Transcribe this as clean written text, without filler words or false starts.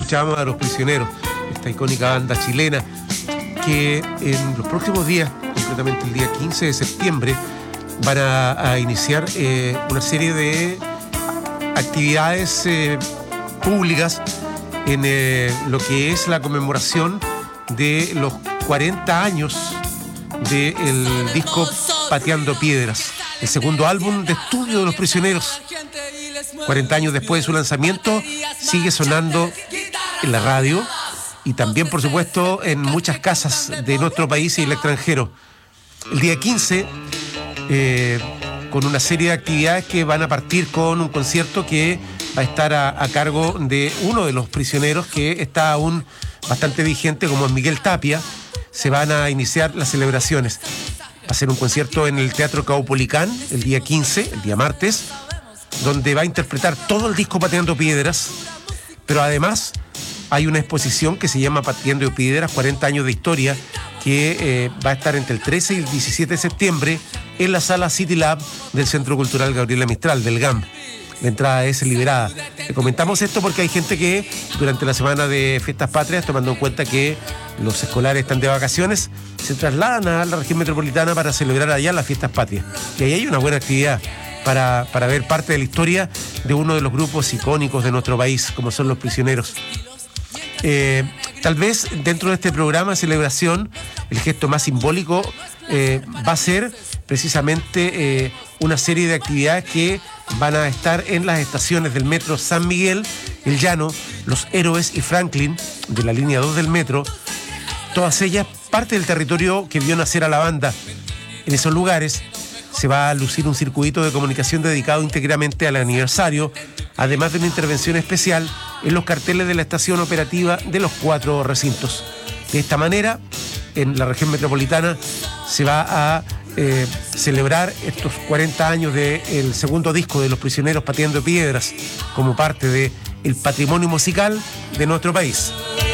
escuchábamos a Los Prisioneros, esta icónica banda chilena que en los próximos días, concretamente el día 15 de septiembre, van a iniciar una serie de actividades públicas en lo que es la conmemoración de los 40 años del disco Pateando Piedras, el segundo álbum de estudio de Los Prisioneros. 40 años después de su lanzamiento, sigue sonando en la radio y también, por supuesto, en muchas casas de nuestro país y el extranjero. El día 15, con una serie de actividades que van a partir con un concierto que va a estar a cargo de uno de los prisioneros que está aún bastante vigente, como es Miguel Tapia. Se van a iniciar las celebraciones. Va a ser un concierto en el Teatro Caupolicán el día 15, el día martes, donde va a interpretar todo el disco Pateando Piedras, pero además hay una exposición que se llama Pateando Piedras, 40 años de historia, que va a estar entre el 13 y el 17 de septiembre en la sala City Lab del Centro Cultural Gabriela Mistral, del GAM. La entrada es liberada. Le comentamos esto porque hay gente que durante la semana de Fiestas Patrias, tomando en cuenta que los escolares están de vacaciones, se trasladan a la región metropolitana para celebrar allá las Fiestas Patrias. Y ahí hay una buena actividad para ver parte de la historia de uno de los grupos icónicos de nuestro país, como son Los Prisioneros. Tal vez dentro de este programa de celebración, el gesto más simbólico va a ser precisamente una serie de actividades que van a estar en las estaciones del metro San Miguel, El Llano, Los Héroes y Franklin, de la línea 2 del metro. Todas ellas parte del territorio que vio nacer a la banda. En esos lugares se va a lucir un circuito de comunicación dedicado íntegramente al aniversario, además de una intervención especial en los carteles de la estación operativa de los 4 recintos. De esta manera, en la región metropolitana se va a celebrar estos 40 años del segundo disco de Los Prisioneros Pateando Piedras como parte del patrimonio musical de nuestro país.